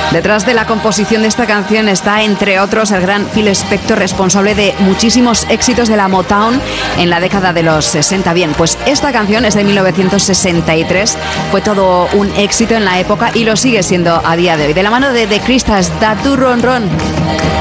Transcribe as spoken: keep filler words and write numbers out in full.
Detrás de la composición de esta canción está, entre otros, el gran Phil Spector, responsable de muchísimos éxitos de la Motown en la década de los sesenta. Bien, pues esta canción es de mil novecientos sesenta y tres, fue todo un éxito en la época y lo sigue siendo a día de hoy. De la mano de The Crystals, Da Tu Ron Ron.